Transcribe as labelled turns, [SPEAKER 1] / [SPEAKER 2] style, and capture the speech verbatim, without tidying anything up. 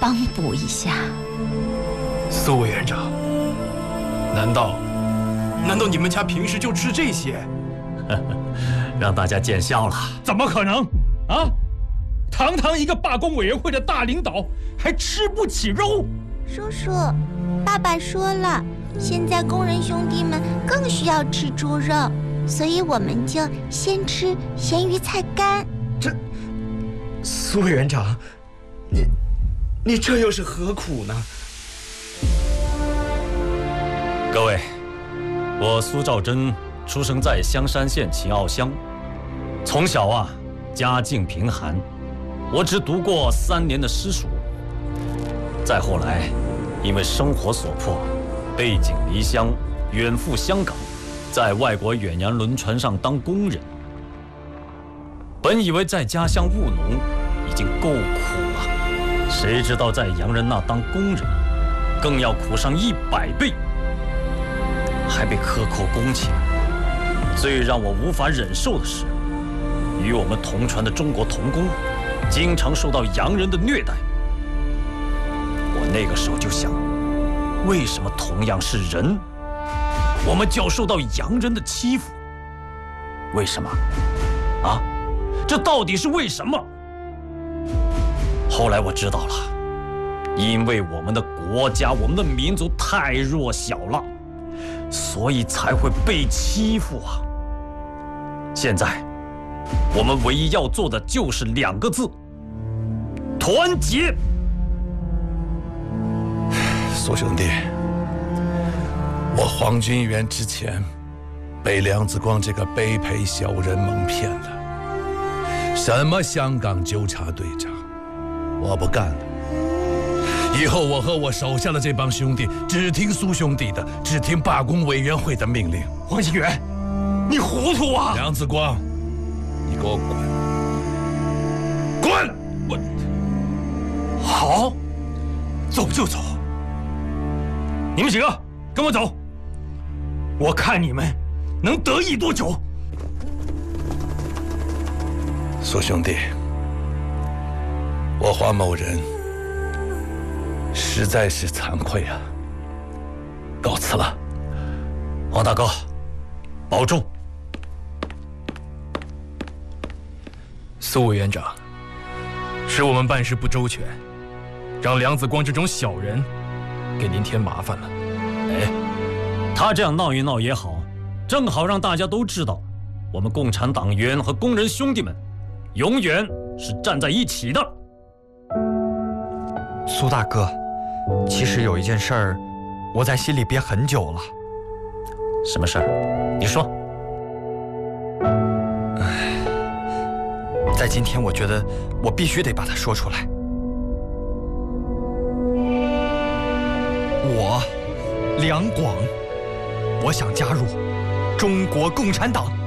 [SPEAKER 1] 帮补一下。
[SPEAKER 2] 苏委员长，难道难道你们家平时就吃这些？
[SPEAKER 3] 让大家见笑了。
[SPEAKER 4] 怎么可能啊？堂堂一个罢工委员会的大领导，还吃不起肉？
[SPEAKER 5] 叔叔，爸爸说了，现在工人兄弟们更需要吃猪肉，所以我们就先吃咸鱼菜干。
[SPEAKER 6] 这，苏委员长，你你这又是何苦呢？
[SPEAKER 3] 各位，我苏兆贞出生在香山县秦澳乡，从小啊家境贫寒，我只读过三年的私塾。再后来，因为生活所迫，背井离乡，远赴香港，在外国远洋轮船上当工人。本以为在家乡务农已经够苦了，谁知道在洋人那当工人，更要苦上一百倍，还被克扣工钱。最让我无法忍受的是，与我们同船的中国童工，经常受到洋人的虐待。我那个时候就想，为什么同样是人，我们就要受到洋人的欺负？为什么？啊，这到底是为什么？后来我知道了，因为我们的国家、我们的民族太弱小了，所以才会被欺负啊！现在，我们唯一要做的就是两个字：团结。
[SPEAKER 7] 苏兄弟，我黄军元之前被梁子光这个卑鄙小人蒙骗了。什么香港纠察队长，我不干了。以后我和我手下的这帮兄弟只听苏兄弟的，只听罢工委员会的命令。
[SPEAKER 4] 黄金元，你糊涂啊！
[SPEAKER 7] 梁子光，你给我滚！滚！
[SPEAKER 4] 我好，走就走。你们几个跟我走，我看你们能得意多久。
[SPEAKER 7] 苏兄弟，我黄某人实在是惭愧啊，告辞了。
[SPEAKER 3] 黄大哥，保重。
[SPEAKER 2] 苏委员长，是我们办事不周全，让梁子光这种小人给您添麻烦了。
[SPEAKER 3] 哎，他这样闹一闹也好，正好让大家都知道，我们共产党员和工人兄弟们永远是站在一起的。
[SPEAKER 8] 苏大哥，其实有一件事儿，我在心里憋很久了。
[SPEAKER 3] 什么事儿？你说。
[SPEAKER 8] 唉，在今天，我觉得我必须得把它说出来。我，梁广，我想加入中国共产党。